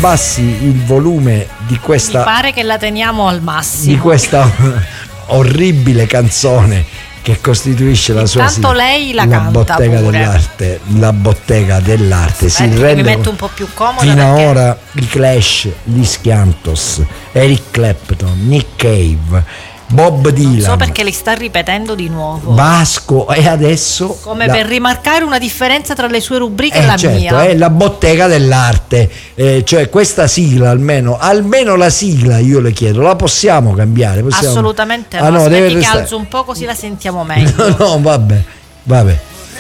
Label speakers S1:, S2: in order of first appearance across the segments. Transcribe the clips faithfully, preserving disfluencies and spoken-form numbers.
S1: abbassi il volume di questa...
S2: Mi pare che la teniamo al massimo.
S1: Di questa orribile canzone che costituisce la sua
S2: Intanto lei la,
S1: la
S2: canta
S1: bottega
S2: pure.
S1: dell'arte, la bottega dell'arte.
S2: Aspetta,
S1: si rende
S2: mi metto un po' più comoda.
S1: fino
S2: perché...
S1: ad ora i Clash, gli Schiantos, Eric Clapton, Nick Cave, Bob Dylan.
S2: Non so perché li sta ripetendo di nuovo.
S1: Vasco, e adesso
S2: come
S1: la...
S2: per rimarcare una differenza tra le sue rubriche
S1: eh,
S2: e la
S1: certo,
S2: mia.
S1: è la bottega dell'arte, eh, cioè questa sigla almeno, almeno la sigla io le chiedo, la possiamo cambiare? Possiamo...
S2: Assolutamente
S1: ah,
S2: no,
S1: no,
S2: aspetti
S1: deve
S2: che
S1: restare...
S2: alzo un po' così la sentiamo meglio.
S1: No, no, vabbè, vabbè.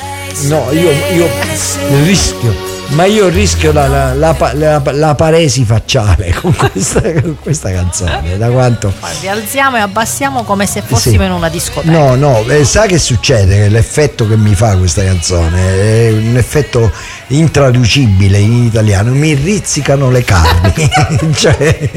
S1: No, io, io rischio, ma io rischio la, la, la, la, la paresi facciale con questa, con questa canzone. Da quanto?
S2: Rialziamo e abbassiamo come se fossimo
S1: sì.
S2: in una discoteca.
S1: No, no, eh, sa che succede? L'effetto che mi fa questa canzone è un effetto intraducibile in italiano, mi rizzicano le carni. Cioè,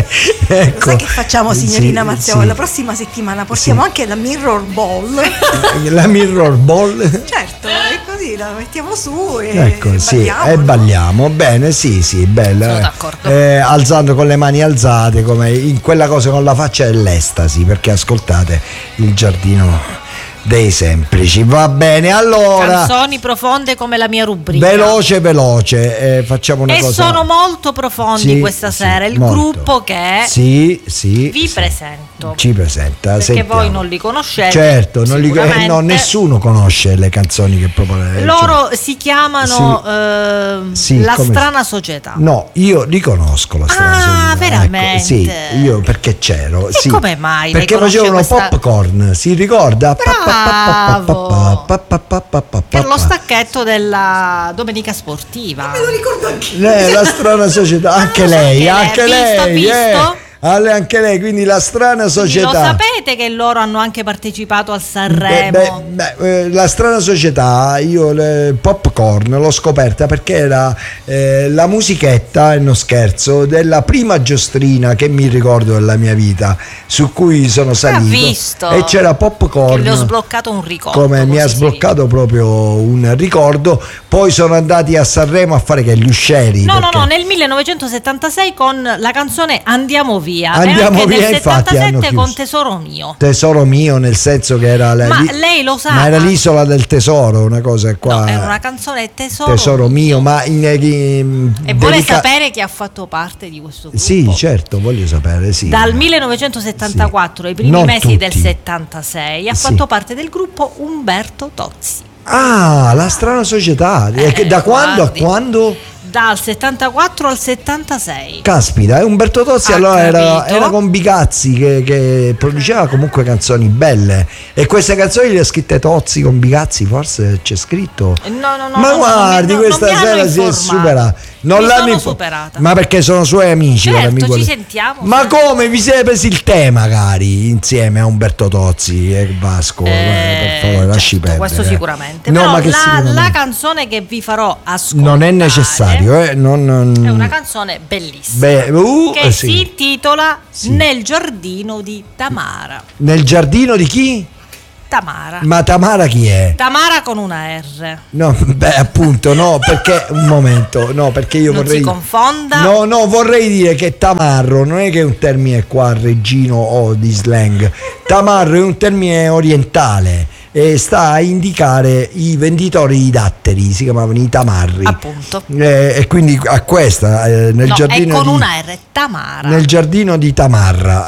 S1: ecco.
S3: Sai che facciamo, signorina
S1: sì,
S3: Marzio?
S1: sì.
S3: La prossima settimana portiamo
S1: sì.
S3: anche la Mirror Ball.
S1: La Mirror Ball?
S3: Certo, è così, la mettiamo su e
S1: ecco, sì,
S3: balliamo,
S1: e
S3: no?
S1: balliamo. Bene, sì, sì, bella.
S2: Sono d'accordo.
S1: Eh, alzando con le mani alzate, come in quella cosa con la faccia dell'estasi, perché ascoltate il giardino dei semplici. Va bene, allora
S2: canzoni profonde come la mia rubrica.
S1: veloce veloce eh, facciamo una
S2: e
S1: cosa.
S2: sono molto profondi
S1: Sì,
S2: questa
S1: sì,
S2: sera. Il
S1: molto.
S2: gruppo che
S1: sì, sì,
S2: vi
S1: sì.
S2: presento,
S1: ci presenta,
S2: perché
S1: sentiamo.
S2: voi non li conoscete.
S1: Certo, non li, eh,
S2: sicuramente.
S1: no, nessuno conosce le canzoni che propone.
S2: Loro si chiamano
S1: Sì.
S2: eh,
S1: Sì,
S2: La
S1: come-
S2: Strana Società.
S1: No, io li conosco la strana
S2: Ah,
S1: società.
S2: veramente?
S1: Ecco, sì, io perché c'ero.
S2: E
S1: sì.
S2: come mai lei
S1: Perché
S2: conosce
S1: facevano
S2: questa-
S1: popcorn, si ricorda?
S2: Bravo!
S1: Pa, pa, pa, pa, pa,
S2: Per lo
S1: pa.
S2: stacchetto della domenica sportiva.
S3: Me lo ricordo anche.
S1: Lei, la strana società, anche lei,
S2: anche
S1: anche
S2: lei.
S1: lei,
S2: Visto,
S1: eh.
S2: visto?
S1: Alle- anche lei, quindi la strana
S2: Quindi
S1: società.
S2: lo sapete che loro hanno anche partecipato al Sanremo?
S1: Beh, beh, beh, eh, la strana società, io le popcorn l'ho scoperta perché era eh, la musichetta, e non scherzo, della prima giostrina che mi ricordo della mia vita, su cui sono salito.
S2: visto?
S1: E c'era popcorn.
S2: Che le ho sbloccato un ricordo.
S1: Come mi ha
S2: così si
S1: sbloccato proprio un ricordo. Poi sono andati a Sanremo a fare che gli uscieri.
S2: No,
S1: perché-
S2: no, no, nel millenovecentosettantasei con la canzone Andiamo via.
S1: Andiamo
S2: e anche
S1: via,
S2: nel
S1: infatti, hanno
S2: settantasette
S1: chiuso.
S2: con Tesoro mio.
S1: Tesoro mio, nel senso che era la-
S2: Ma
S1: lì-
S2: lei lo sa.
S1: ma era l'isola del tesoro, una cosa qua.
S2: No, è una canzone Tesoro,
S1: Tesoro mio, ma in, in,
S2: E vuole
S1: dedica-
S2: sapere chi ha fatto parte di questo gruppo?
S1: Sì, certo, voglio sapere, sì.
S2: Dal millenovecentosettantaquattro ai primi
S1: Non
S2: mesi
S1: tutti.
S2: del settantasei ha
S1: Sì.
S2: fatto parte del gruppo Umberto Tozzi.
S1: Ah, la strana società. E che- da quando
S2: guardi.
S1: a quando?
S2: Dal settantaquattro al settantasei.
S1: Caspita, e Umberto Tozzi
S2: Ha
S1: allora era,
S2: capito?
S1: era con Bigazzi che, che produceva comunque canzoni belle. E queste canzoni le ha scritte Tozzi con Bigazzi, forse c'è scritto.
S2: No, no, no.
S1: Ma
S2: no,
S1: guardi,
S2: non mi-
S1: questa
S2: non mi hanno
S1: sera si è
S2: informato.
S1: superato. Non
S2: Mi
S1: l'hanno
S2: sono
S1: info-
S2: superata.
S1: Ma perché sono suoi amici?
S2: Certo,
S1: l'amico
S2: ci
S1: lì.
S2: sentiamo.
S1: Ma come vi siete presi il tè magari insieme a Umberto Tozzi e Vasco?
S2: Eh,
S1: per favore, lasci
S2: certo,
S1: perdere.
S2: questo sicuramente.
S1: No,
S2: Però
S1: ma che
S2: la,
S1: sicuramente.
S2: la canzone che vi farò ascoltare
S1: Non è necessario, eh? non, non...
S2: è una canzone bellissima.
S1: Beh, uh,
S2: che
S1: eh, sì.
S2: si intitola
S1: Sì.
S2: Nel giardino di Tamara.
S1: Nel giardino di chi?
S2: Tamara.
S1: Ma Tamara chi è?
S2: Tamara con una R.
S1: No, beh, appunto, no, perché un momento, no, perché io
S2: Non
S1: vorrei.
S2: si confonda.
S1: No, no, vorrei dire che tamarro non è che è un termine qua a Reggino o di slang. Tamarro è un termine orientale e sta a indicare i venditori di datteri, si chiamavano i tamarri.
S2: Appunto.
S1: Eh, e quindi a questa eh, nel
S2: No, è
S1: giardino
S2: con
S1: di,
S2: una R. Tamara.
S1: nel giardino di Tamarra.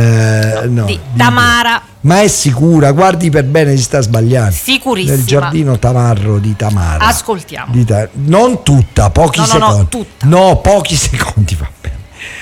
S1: eh, no,
S2: di
S1: di-
S2: Tamara.
S1: Ma è sicura? Guardi per bene, si sta sbagliando.
S2: Sicurissima.
S1: Nel giardino Tamarro di Tamara.
S2: Ascoltiamo.
S1: Di Ta- non tutta, pochi
S2: No, no, no,
S1: secondi.
S2: tutta.
S1: No, pochi secondi, va bene.